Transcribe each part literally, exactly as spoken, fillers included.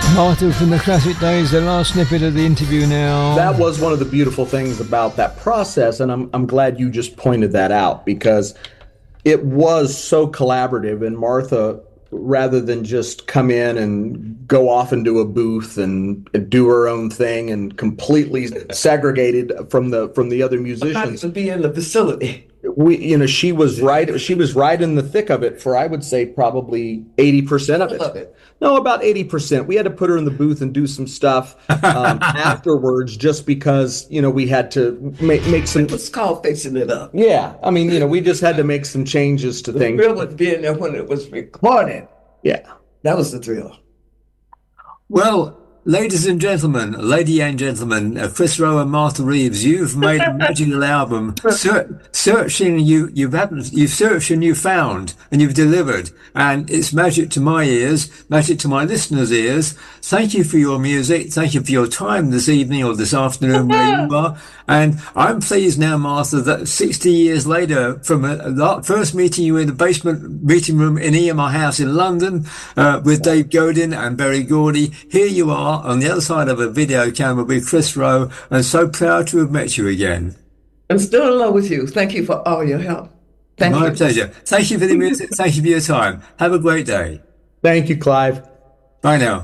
Martha from the classic days, the last snippet of the interview now. That was one of the beautiful things about that process, and I'm I'm glad you just pointed that out, because it was so collaborative, and Martha, rather than just come in and go off into a booth and, and do her own thing and completely segregated from the from the other musicians, to be in the facility. We, you know, she was right. She was right in the thick of it for, I would say, probably eighty percent of it. Of it. No, about eighty percent. We had to put her in the booth and do some stuff um, afterwards, just because, you know, we had to make make some. It's called fixing it up. Yeah, I mean, you know, we just had to make some changes to The things. thrill of being there when it was recorded. Yeah, that was the thrill. Well, ladies and gentlemen, lady and gentlemen, uh, Chris Rowe and Martha Reeves, you've made a magical album. Ser- searching, you, you've happened, you've searched and you've found, and you've delivered, and it's magic to my ears, magic to my listeners' ears. Thank you for your music. Thank you for your time this evening or this afternoon where you are. And I'm pleased now, Martha, that sixty years later, from a, a first meeting you in the basement meeting room in E M I House in London uh, with Dave Godin and Berry Gordy, here you are on the other side of a video camera with Chris Rowe, and so proud to have met you again. I'm still in love with you. Thank you for all your help. Thank My you. pleasure. Thank you for the music. Thank you for your time. Have a great day. Thank you, Clive. Bye now.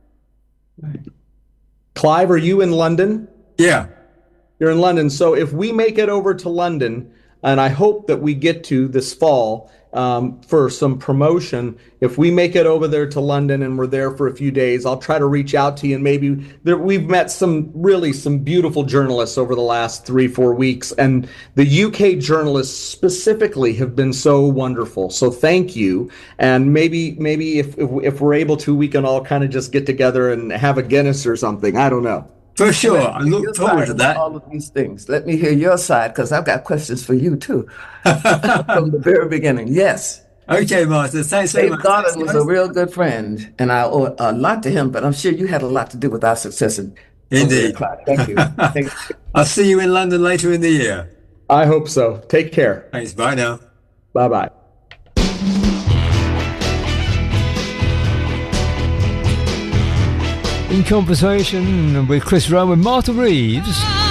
Clive, are you in London? Yeah. You're in London. So if we make it over to London, and I hope that we get to this fall um, for some promotion, if we make it over there to London and we're there for a few days, I'll try to reach out to you. And maybe there, we've met some really some beautiful journalists over the last three, four weeks. And the U K journalists specifically have been so wonderful. So thank you. And maybe maybe if if, if we're able to, we can all kind of just get together and have a Guinness or something. I don't know. For sure. I look forward to that. All of these things. Let me hear your side, because I've got questions for you, too. From the very beginning. Yes. Okay, Martha. Thanks so Dave much. Godin was a real good friend, and I owe a lot to him, but I'm sure you had a lot to do with our success. In- Indeed. Thank you. Thank you. I'll see you in London later in the year. I hope so. Take care. Thanks. Bye now. Bye-bye. In conversation with Chris Rowe and Martha Reeves.